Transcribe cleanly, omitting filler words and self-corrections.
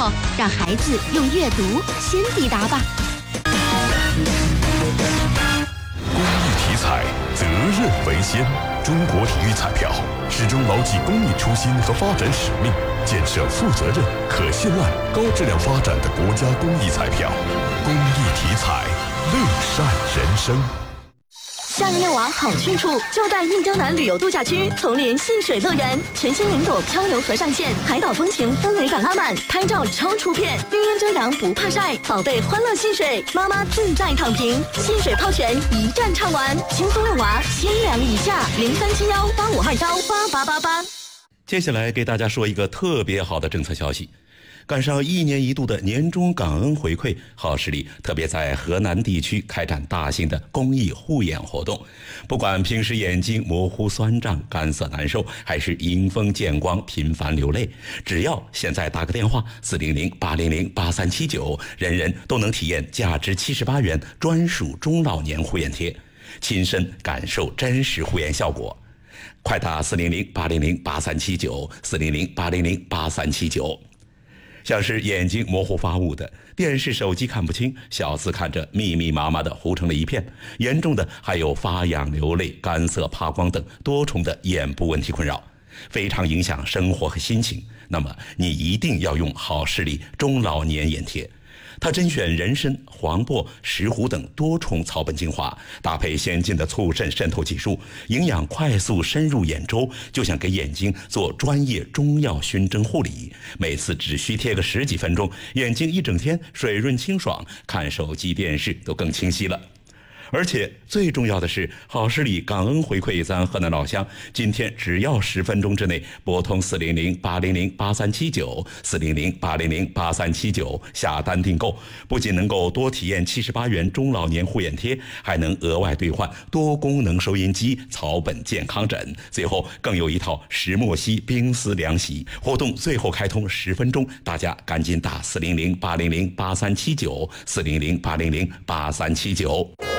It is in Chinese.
候，让孩子用阅读先抵达吧。 公益体彩，责任为先。中国体育彩票始终牢记公益初心和发展使命，建设负责任、可信赖、高质量发展的国家公益彩票。公益体彩，乐善人生。 夏日遛娃好去处就在印洲南旅游度假区丛林戏水乐园，全新云朵漂流河上线，海岛风情氛围感拉满，拍照超出片，绿荫遮阳不怕晒，宝贝欢乐戏水，妈自在躺平，戏水泡泉一站唱完，轻松遛娃，千两以下，037185218888。 接下来给大家说一个特别好的政策消息。赶上1年1度的年终感恩回馈，好视力特别在河南地区开展大型的公益护眼活动。不管平时眼睛模糊酸胀、干涩难受，还是迎风见光频繁流泪，只要现在打个电话400-800-8379，人人都能体验价值78元专属中老年护眼贴，亲身感受真实护眼效果。快打400-800-8379，400-800-8379。像是眼睛模糊发雾的，电视手机看不清，小字看着密密麻麻的糊成了一片，严重的还有发痒流泪、干涩怕光等多重的眼部问题困扰，非常影响生活和心情。那么你一定要用好视力中老年眼贴。它甄选人参、黄柏、石斛等多重草本精华，搭配先进的促渗渗透技术，营养快速深入眼周，就像给眼睛做专业中药熏蒸护理。每次只需贴个10几分钟，眼睛一整天水润清爽，看手机电视都更清晰了。而且最重要的是，好视力感恩回馈咱河南老乡，今天只要10分钟之内拨通400-800-8379，400-800-8379下单订购，不仅能够多体验78元中老年护眼贴，还能额外兑换多功能收音机、草本健康枕，最后更有一套石墨烯冰丝凉席。活动最后开通10分钟，大家赶紧打400-800-8379，400-800-8379。